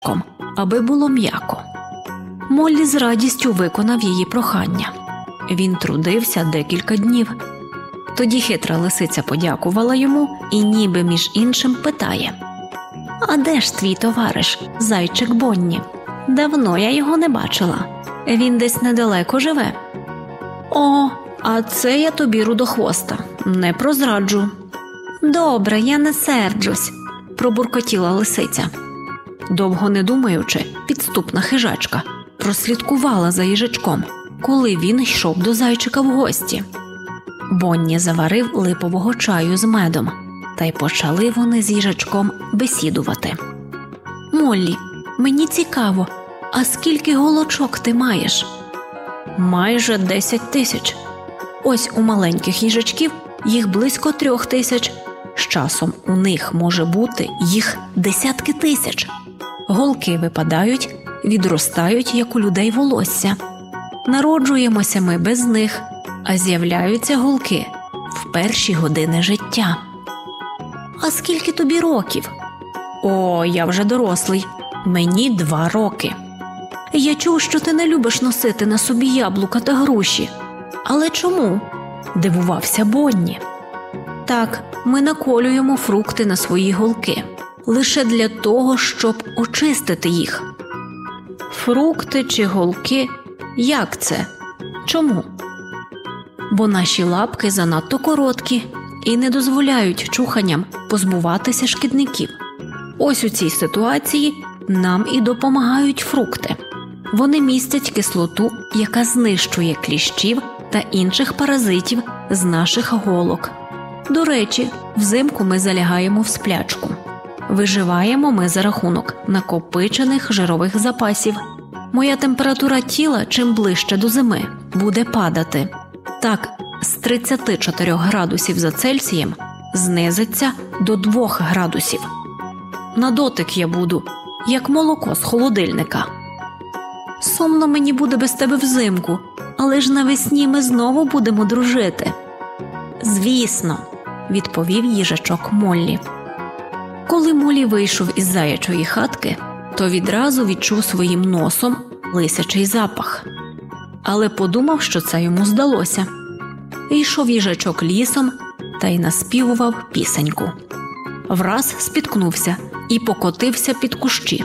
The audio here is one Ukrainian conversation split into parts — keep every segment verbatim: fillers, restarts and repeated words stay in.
їжачком, аби було м'яко. Моллі з радістю виконав її прохання. Він трудився декілька днів. Тоді хитра лисиця подякувала йому і ніби між іншим питає: «А де ж твій товариш, зайчик Бонні? Давно я його не бачила. Він десь недалеко живе». «О, а це я тобі, рудохвоста, не прозраджу». «Добре, я не серджусь», – пробуркотіла лисиця. Довго не думаючи, підступна хижачка прослідкувала за їжачком, коли він йшов до зайчика в гості. Бонні заварив липового чаю з медом, та й почали вони з їжачком бесідувати. «Моллі, мені цікаво, а скільки голочок ти маєш?» «Майже десять тисяч. Ось у маленьких їжачків їх близько трьох тисяч. З часом у них може бути їх десятки тисяч. Голки випадають, відростають, як у людей волосся. Народжуємося ми без них, а з'являються голки в перші години життя». «А скільки тобі років?» «О, я вже дорослий. Мені два роки». «Я чув, що ти не любиш носити на собі яблука та груші. Але чому?» – дивувався Бонні. «Так, ми наколюємо фрукти на свої голки. Лише для того, щоб очистити їх». «Фрукти чи голки? Як це? Чому?» «Бо наші лапки занадто короткі і не дозволяють чуханням позбуватися шкідників. Ось у цій ситуації нам і допомагають фрукти. Вони містять кислоту, яка знищує кліщів та інших паразитів з наших голок. До речі, взимку ми залягаємо в сплячку. Виживаємо ми за рахунок накопичених жирових запасів. Моя температура тіла чим ближче до зими буде падати. Так, з тридцяти чотирьох градусів за Цельсієм знизиться до двох градусів. На дотик я буду, як молоко з холодильника. Сумно мені буде без тебе взимку, але ж навесні ми знову будемо дружити». «Звісно», – відповів їжачок Моллі. Коли Моллі вийшов із заячої хатки, то відразу відчув своїм носом лисячий запах. Але подумав, що це йому здалося. Йшов їжачок лісом та й наспівував пісеньку. Враз спіткнувся і покотився під кущі.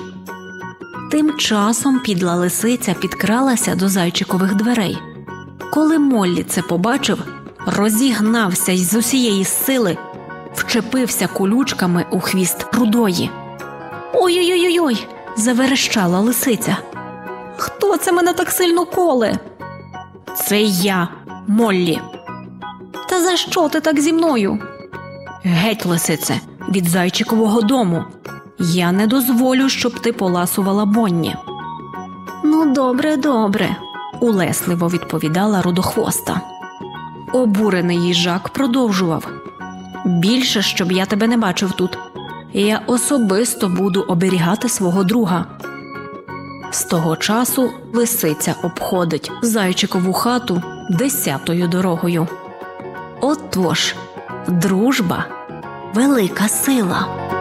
Тим часом підла лисиця підкралася до зайчикових дверей. Коли Моллі це побачив, розігнався й з усієї сили вчепився колючками у хвіст рудої. «Ой-ой-ой-ой!» – заверещала лисиця. «Хто це мене так сильно коле?» «Це я, Моллі». «Та за що ти так зі мною?» «Геть, лисице, від зайчикового дому. Я не дозволю, щоб ти поласувала Бонні». «Ну, добре, добре», – улесливо відповідала рудохвоста. Обурений їжак продовжував. «Більше, щоб я тебе не бачив тут. Я особисто буду оберігати свого друга». З того часу лисиця обходить зайчикову хату десятою дорогою. Отож, дружба – велика сила.